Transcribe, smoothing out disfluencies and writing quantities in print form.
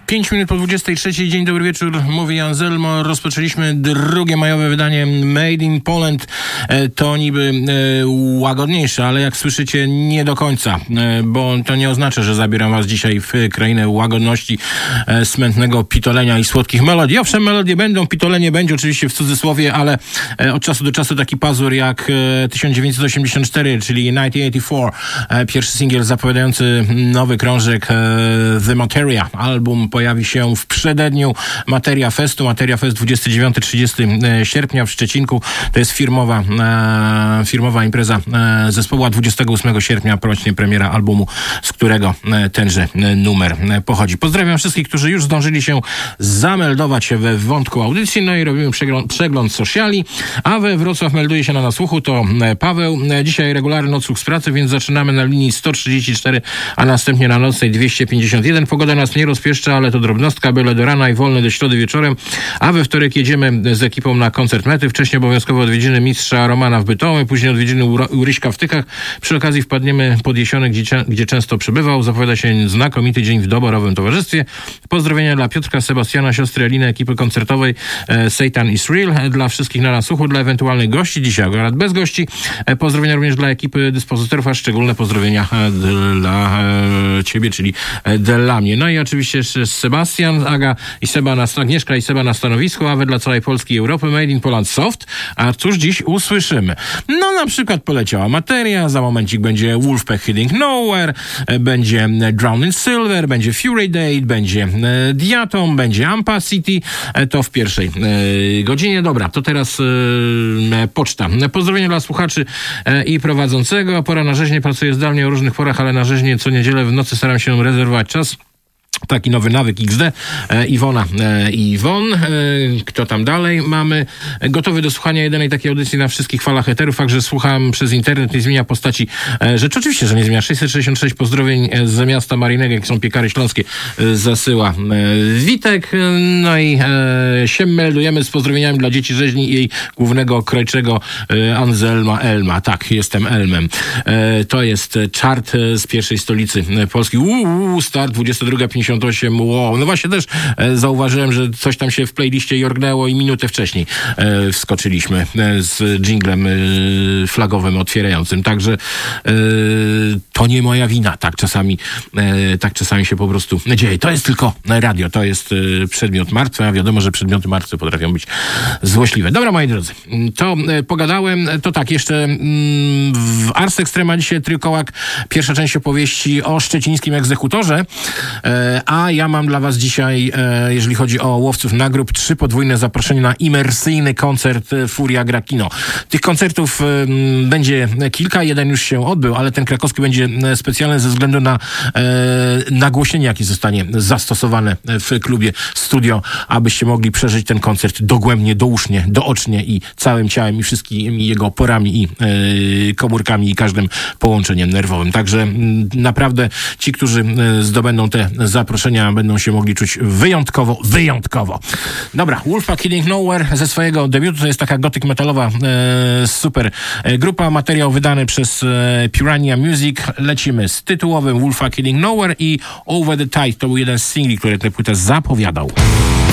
5 minut po 23. Dzień dobry wieczór, mówi Anselmo. Rozpoczęliśmy drugie majowe wydanie Made in Poland. To niby łagodniejsze, ale jak słyszycie nie do końca, bo to nie oznacza, że zabieram was dzisiaj w krainę łagodności, smętnego pitolenia i słodkich melodii. Owszem, melodie będą, pitolenie będzie oczywiście w cudzysłowie, ale od czasu do czasu taki pazur jak 1984, czyli 1984, pierwszy singiel zapowiadający nowy krążek The Materia. Album pojawi się w przededniu Materia Festu. Materia Fest 29-30 sierpnia w Szczecinku. To jest firmowa impreza zespołu, a 28 sierpnia rocznie premiera albumu, z którego tenże numer pochodzi. Pozdrawiam wszystkich, którzy już zdążyli się zameldować we wątku audycji. No i robimy przegląd sociali. A we Wrocław melduje się na nasłuchu to Paweł. Dzisiaj regularny odsłuch z pracy, więc zaczynamy na linii 134, a następnie na nocnej 251. Pogoda nas nie rozpieszcza, ale to drobnostka, byle do rana i wolny do środy wieczorem. A we wtorek jedziemy z ekipą na koncert Mety. Wcześniej obowiązkowo odwiedziny mistrza Romana w Bytomiu, później odwiedziny u Ryśka w Tykach. Przy okazji wpadniemy pod Jesionek, gdzie często przebywał. Zapowiada się znakomity dzień w doborowym towarzystwie. Pozdrowienia dla Piotrka, Sebastiana, siostry Eliny, ekipy koncertowej Satan is Real. Dla wszystkich na nasłuchu, dla ewentualnych gości. Dzisiaj akurat bez gości. Pozdrowienia również dla ekipy dyspozytorów, a szczególne pozdrowienia dla ciebie, czyli dla mnie. No i oczywiście jeszcze Sebastian, Agnieszka i Seba na stanowisku, a wy dla całej Polski i Europy Made in Poland Soft. A cóż dziś usłyszymy? No na przykład poleciała Materia, za momencik będzie Wolfpack Heading Nowhere, będzie Drowned in Silver, będzie Fury Date, będzie Diatom, będzie Ampa City. To w pierwszej godzinie. Dobra, to teraz poczta. Pozdrowienia dla słuchaczy i prowadzącego. Pora na rzeźnię, pracuję zdalnie o różnych porach, ale na rzeźnię co niedzielę w nocy staram się rezerwować czas. Taki nowy nawyk XD. Iwona i Iwon. Kto tam dalej? Mamy gotowy do słuchania jedynej takiej audycji na wszystkich falach eterów, także słucham przez internet, nie zmienia postaci rzecz. Oczywiście, że nie zmienia. 666 pozdrowień z miasta Marinego, jak są Piekary Śląskie, zasyła Witek. No i się meldujemy z pozdrowieniami dla dzieci rzeźni i jej głównego krojczego Anselma Elma. Tak, jestem Elmem. To jest czart z pierwszej stolicy Polski. Start 22:58. Wow. No właśnie też zauważyłem, że coś tam się w playliście jorgnęło i minutę wcześniej wskoczyliśmy z dżinglem flagowym otwierającym. Także to nie moja wina. Tak czasami się po prostu dzieje. To jest tylko radio. To jest przedmiot martwy, a wiadomo, że przedmioty martwe potrafią być złośliwe. Dobra, moi drodzy, to pogadałem. To tak, jeszcze w Ars Extrema dzisiaj Trykołak, pierwsza część opowieści o szczecińskim egzekutorze. A ja mam dla was dzisiaj, jeżeli chodzi o łowców nagród, 3 podwójne zaproszenie na imersyjny koncert Furia gra kino. Tych koncertów będzie kilka, jeden już się odbył, ale ten krakowski będzie specjalny ze względu na nagłośnienie, jakie zostanie zastosowane w klubie Studio, abyście mogli przeżyć ten koncert dogłębnie, dousznie, doocznie i całym ciałem i wszystkimi jego porami i komórkami i każdym połączeniem nerwowym. Także naprawdę ci, którzy zdobędą te zaproszenia, będą się mogli czuć wyjątkowo. Dobra, Wolfpack Heading Nowhere ze swojego debiutu, to jest taka gothic metalowa super grupa, materiał wydany przez Piranha Music. Lecimy z tytułowym Wolfpack Heading Nowhere i Over the Tide, to był jeden z singli, który tę płytę zapowiadał.